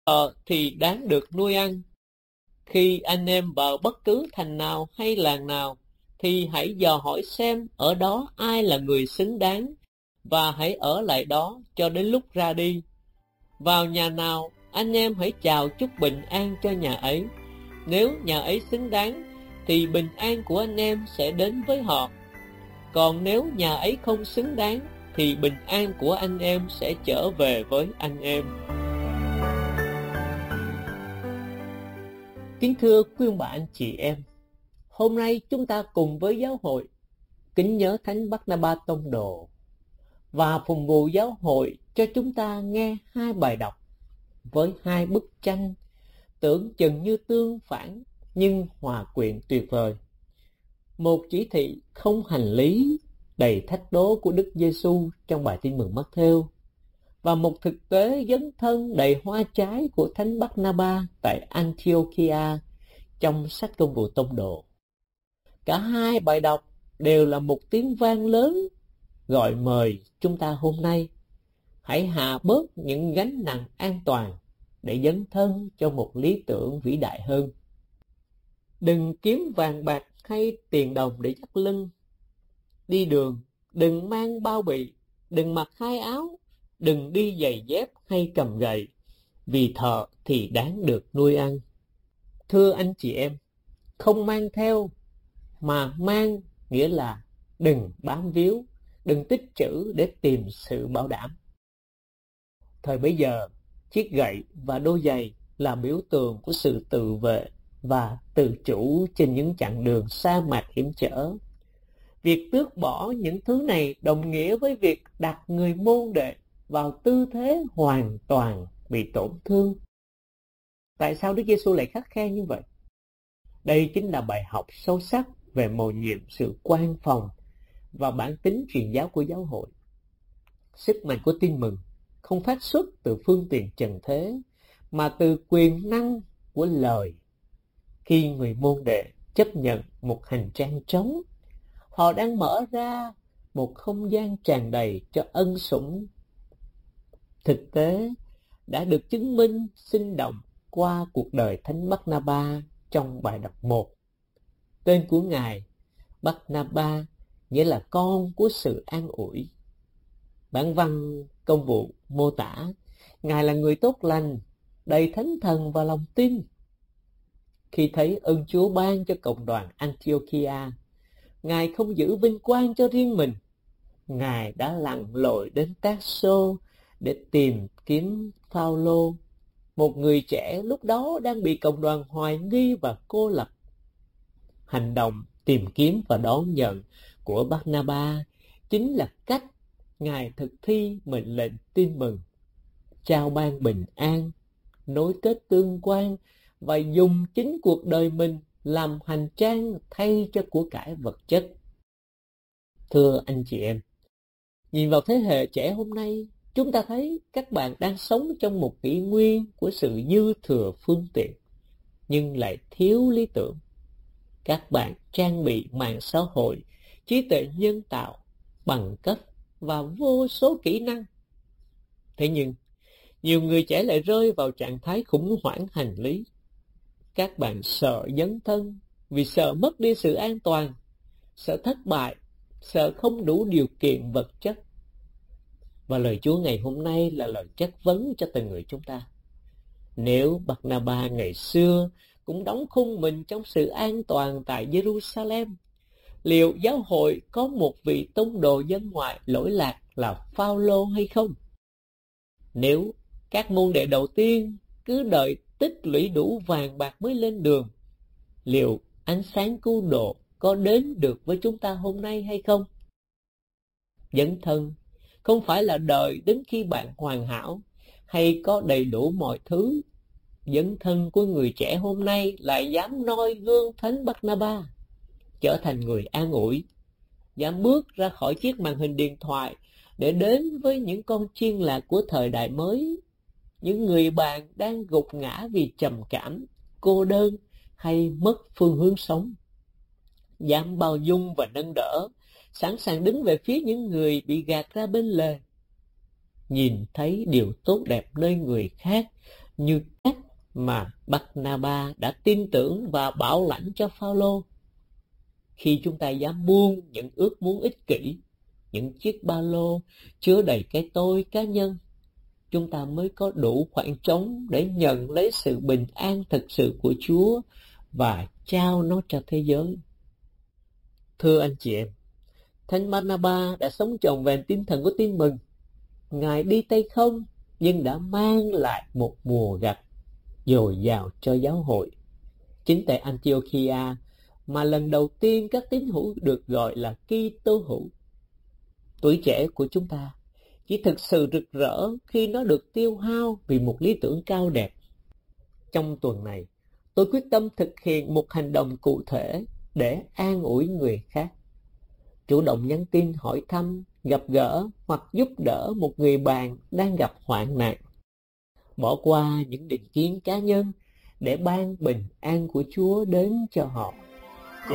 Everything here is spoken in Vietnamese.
thì đáng được nuôi ăn. Khi anh em vào bất cứ thành nào hay làng nào, thì hãy dò hỏi xem ở đó ai là người xứng đáng, và hãy ở lại đó cho đến lúc ra đi. Vào nhà nào, anh em hãy chào chúc bình an cho nhà ấy. Nếu nhà ấy xứng đáng, thì bình an của anh em sẽ đến với họ. Còn nếu nhà ấy không xứng đáng, thì bình an của anh em sẽ trở về với anh em. Kính thưa quý ông bà anh chị em, hôm nay chúng ta cùng với giáo hội kính nhớ Thánh Barnabas Tông Đồ và phụng vụ giáo hội cho chúng ta nghe hai bài đọc với hai bức tranh tưởng chừng như tương phản nhưng hòa quyện tuyệt vời. Một chỉ thị không hành lý đầy thách đố của Đức Giêsu trong bài Tin mừng Mát-thêu, và một thực tế dấn thân đầy hoa trái của Thánh Barnabas tại Antiochia trong sách Công vụ Tông Đồ. Cả hai bài đọc đều là một tiếng vang lớn gọi mời chúng ta hôm nay hãy hạ bớt những gánh nặng an toàn để dấn thân cho một lý tưởng vĩ đại hơn. Đừng kiếm vàng bạc hay tiền đồng để dắt lưng. Đi đường, đừng mang bao bì, đừng mặc hai áo, đừng đi giày dép hay cầm gậy, vì thợ thì đáng được nuôi ăn. Thưa anh chị em, không mang theo, mà mang nghĩa là đừng bám víu, đừng tích trữ để tìm sự bảo đảm. Thời bấy giờ, chiếc gậy và đôi giày là biểu tượng của sự tự vệ và tự chủ trên những chặng đường sa mạc hiểm trở. Việc tước bỏ những thứ này đồng nghĩa với việc đặt người môn đệ vào tư thế hoàn toàn bị tổn thương. Tại sao Đức Giêsu lại khắt khe như vậy? Đây chính là bài học sâu sắc về mầu nhiệm sự quan phòng và bản tính truyền giáo của giáo hội. Sức mạnh của Tin mừng không phát xuất từ phương tiện trần thế, mà từ quyền năng của lời. Khi người môn đệ chấp nhận một hành trang trống, họ đang mở ra một không gian tràn đầy cho ân sủng. Thực tế đã được chứng minh sinh động qua cuộc đời Thánh Barnabas trong bài đọc 1. Tên của Ngài Barnabas nghĩa là con của sự an ủi. Bản văn Công vụ mô tả Ngài là người tốt lành, đầy thánh thần và lòng tin. Khi thấy ơn Chúa ban cho cộng đoàn Antiochia, Ngài không giữ vinh quang cho riêng mình. Ngài đã lặn lội đến Tarso để tìm kiếm Phao-lô, một người trẻ lúc đó đang bị cộng đoàn hoài nghi và cô lập. Hành động tìm kiếm và đón nhận của Barnabas chính là cách Ngài thực thi mệnh lệnh tin mừng, trao ban bình an, nối kết tương quan và dùng chính cuộc đời mình làm hành trang thay cho của cải vật chất. Thưa anh chị em, nhìn vào thế hệ trẻ hôm nay, chúng ta thấy các bạn đang sống trong một kỷ nguyên của sự dư thừa phương tiện, nhưng lại thiếu lý tưởng. Các bạn trang bị mạng xã hội, trí tuệ nhân tạo, bằng cấp và vô số kỹ năng. Thế nhưng, nhiều người trẻ lại rơi vào trạng thái khủng hoảng hành lý. Các bạn sợ dấn thân vì sợ mất đi sự an toàn, sợ thất bại, sợ không đủ điều kiện vật chất. Và lời Chúa ngày hôm nay là lời chất vấn cho từng người chúng ta. Nếu Barnabas ngày xưa cũng đóng khung mình trong sự an toàn tại Jerusalem, liệu giáo hội có một vị tông đồ dân ngoại lỗi lạc là Phao-lô hay không? Nếu các môn đệ đầu tiên cứ đợi tích lũy đủ vàng bạc mới lên đường, liệu ánh sáng cứu độ có đến được với chúng ta hôm nay hay không? Dấn thân không phải là đợi đến khi bạn hoàn hảo hay có đầy đủ mọi thứ. Dấn thân của người trẻ hôm nay lại dám noi gương Thánh Barnabas, trở thành người an ủi, dám bước ra khỏi chiếc màn hình điện thoại để đến với những con chiên lạc của thời đại mới, những người bạn đang gục ngã vì trầm cảm, cô đơn hay mất phương hướng sống. Dám bao dung và nâng đỡ, sẵn sàng đứng về phía những người bị gạt ra bên lề. Nhìn thấy điều tốt đẹp nơi người khác như cách mà Barnaba đã tin tưởng và bảo lãnh cho Phao-lô. Khi chúng ta dám buông những ước muốn ích kỷ, những chiếc ba lô chứa đầy cái tôi cá nhân, chúng ta mới có đủ khoảng trống để nhận lấy sự bình an thực sự của Chúa và trao nó cho thế giới. Thưa anh chị em, Thánh Barnaba đã sống trọn vẹn tinh thần của tin mừng. Ngài đi tay không nhưng đã mang lại một mùa gặt dồi dào cho giáo hội. Chính tại Antiochia mà lần đầu tiên các tín hữu được gọi là Kitô hữu. Tuổi trẻ của chúng ta chỉ thực sự rực rỡ khi nó được tiêu hao vì một lý tưởng cao đẹp. Trong tuần này, tôi quyết tâm thực hiện một hành động cụ thể để an ủi người khác. Chủ động nhắn tin hỏi thăm, gặp gỡ hoặc giúp đỡ một người bạn đang gặp hoạn nạn. Bỏ qua những định kiến cá nhân để ban bình an của Chúa đến cho họ.